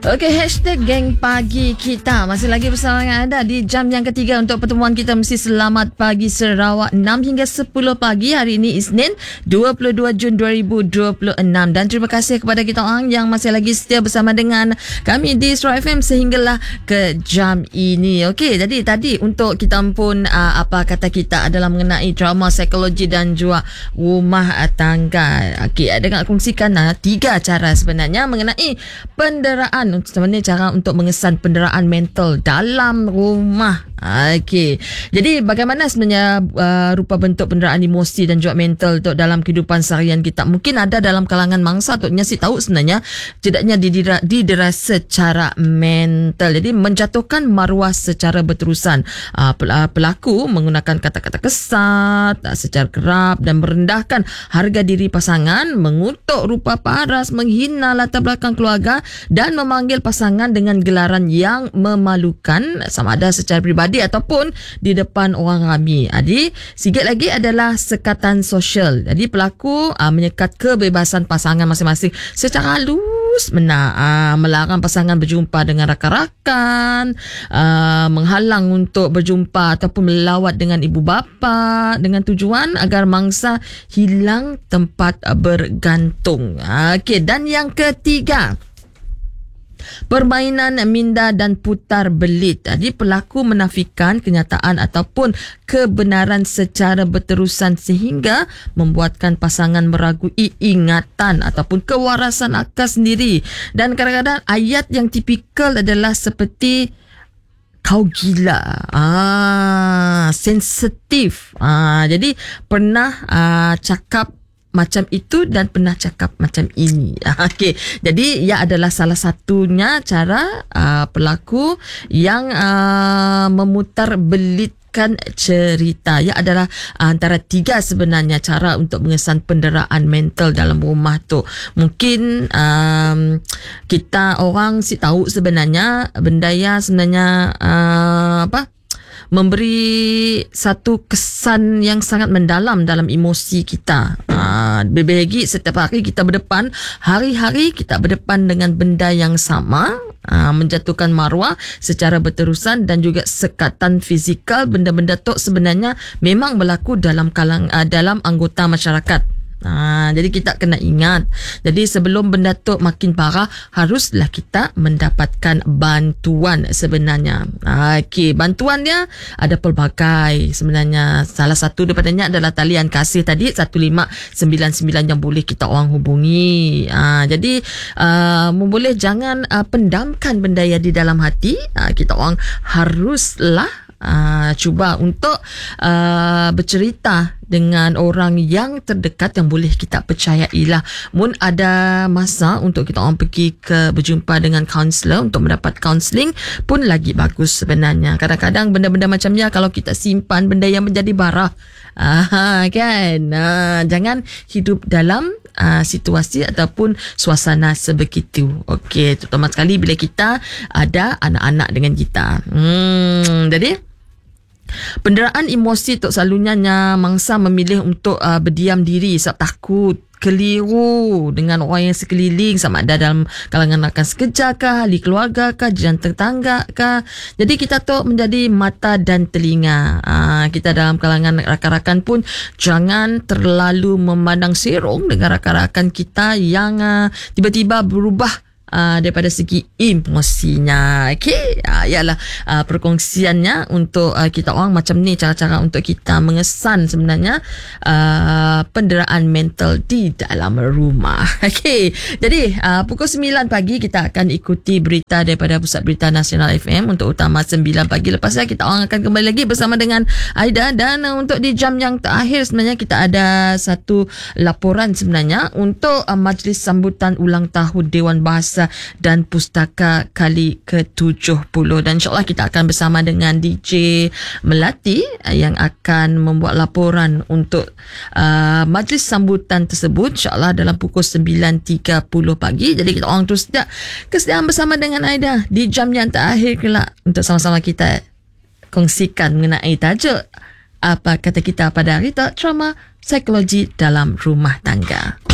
Okey, hashtag geng pagi kita masih lagi bersama dengan anda di jam yang ketiga untuk pertemuan kita. Mesti selamat pagi Sarawak 6 hingga 10 pagi. Hari ini Isnin 22 Jun 2026. Dan terima kasih kepada kita orang yang masih lagi setia bersama dengan kami di Sarawak FM sehinggalah ke jam ini. Okey, jadi tadi untuk kita pun apa kata kita adalah mengenai trauma psikologi dan juga rumah tangga. Okey, ada nak kongsikan 3 cara sebenarnya mengenai penderaan, sebenarnya cara untuk mengesan penderaan mental dalam rumah. Okey. Jadi bagaimana sebenarnya rupa bentuk penderaan emosi dan juga mental untuk dalam kehidupan seharian kita? Mungkin ada dalam kalangan mangsa tu nyasi tahu sebenarnya tidaknya didera secara mental. Jadi menjatuhkan maruah secara berterusan. Pelaku menggunakan kata-kata kesat secara kerap dan merendahkan harga diri pasangan, mengutuk rupa paras, menghina latar belakang keluarga dan memanggil pasangan dengan gelaran yang memalukan sama ada secara pribadi ataupun di depan orang ramai. Jadi sikit lagi adalah sekatan sosial. Jadi pelaku menyekat kebebasan pasangan masing-masing secara halus, melarang pasangan berjumpa dengan rakan-rakan, menghalang untuk berjumpa ataupun melawat dengan ibu bapa dengan tujuan agar mangsa hilang tempat bergantung. Okey, dan yang ketiga, permainan minda dan putar belit. Jadi pelaku menafikan kenyataan ataupun kebenaran secara berterusan sehingga membuatkan pasangan meragui ingatan ataupun kewarasan akal sendiri. Dan kadang-kadang ayat yang tipikal adalah seperti kau gila, sensitif. Jadi pernah cakap macam itu dan pernah cakap macam ini. Okey. Jadi ia adalah salah satunya cara pelaku yang memutar belitkan cerita. Ia adalah antara 3 sebenarnya cara untuk mengesan penderaan mental dalam rumah tu. Mungkin kita orang tahu sebenarnya benda yang sebenarnya memberi satu kesan yang sangat mendalam dalam emosi kita. Berbagi setiap hari kita berdepan, hari-hari kita berdepan dengan benda yang sama, menjatuhkan maruah secara berterusan dan juga sekatan fizikal. Benda-benda tu sebenarnya memang berlaku dalam dalam anggota masyarakat. Jadi kita kena ingat. Jadi sebelum benda tu makin parah, haruslah kita mendapatkan bantuan sebenarnya. Okey, bantuan dia ada pelbagai sebenarnya. Salah satu daripadanya adalah talian kasih tadi 1599 yang boleh kita orang hubungi. Jadi boleh jangan pendamkan benda yang di dalam hati. Kita orang haruslah cuba untuk bercerita dengan orang yang terdekat yang boleh kita percayailah. Mun ada masa untuk kita orang pergi berjumpa dengan kaunselor untuk mendapat kaunseling pun lagi bagus sebenarnya. Kadang-kadang benda-benda macam ni kalau kita simpan benda yang menjadi barah, kan? Jangan hidup dalam situasi ataupun suasana sebegitu. Okey, terutama sekali bila kita ada anak-anak dengan kita. Jadi penderaan emosi tu selalunya mangsa memilih untuk berdiam diri sebab takut keliru dengan orang yang sekeliling, sama ada dalam kalangan rakan sekerja kah, ahli keluarga kah, jiran tetangga kah. Jadi kita tu menjadi mata dan telinga. Kita dalam kalangan rakan-rakan pun jangan terlalu memandang serong dengan rakan-rakan kita yang tiba-tiba berubah daripada segi emosinya. Okey, ialah perkongsiannya untuk kita orang macam ni, cara-cara untuk kita mengesan sebenarnya penderaan mental di dalam rumah. Okey, jadi pukul 9 pagi kita akan ikuti berita daripada Pusat Berita Nasional FM untuk utama 9 pagi. Lepasnya kita orang akan kembali lagi bersama dengan Aida. Dan untuk di jam yang terakhir sebenarnya kita ada satu laporan sebenarnya untuk majlis sambutan ulang tahun Dewan Bahasa dan Pustaka kali ke-70. Dan insyaAllah kita akan bersama dengan DJ Melati yang akan membuat laporan untuk majlis sambutan tersebut insyaAllah dalam pukul 9.30 pagi. Jadi kita orang terus kesediaan bersama dengan Aida di jam yang terakhir kelak untuk sama-sama kita kongsikan mengenai tajuk apa kata kita pada hari itu, trauma psikologi dalam rumah tangga.